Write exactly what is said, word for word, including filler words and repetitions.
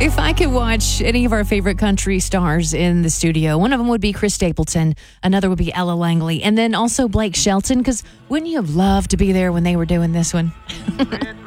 If I could watch any of our favorite country stars in the studio, one of them would be Chris Stapleton, another would be Ella Langley, and then also Blake Shelton, because wouldn't you have loved to be there when they were doing this one?